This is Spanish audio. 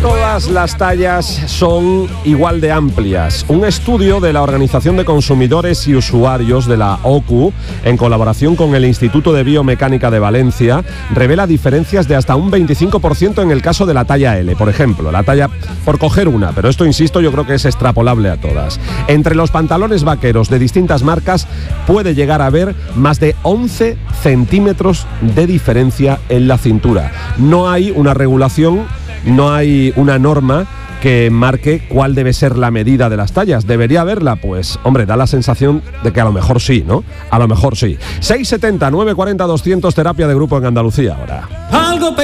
todas las tallas son igual de amplias. Un estudio de la Organización de Consumidores y Usuarios de la OCU, en colaboración con el Instituto de Biomecánica de Valencia, revela diferencias de hasta un 25% en el caso de la talla L. Por ejemplo, la talla, por coger una, pero esto, insisto, yo creo que es extrapolable a todas. Entre los pantalones vaqueros de distintas marcas puede llegar a haber más de 11 centímetros de diferencia en la cintura. No hay una regulación, no hay una norma que marque cuál debe ser la medida de las tallas. ¿Debería haberla? Pues, hombre, da la sensación de que a lo mejor sí, ¿no? A lo mejor sí. 670 940 200, terapia de grupo en Andalucía ahora.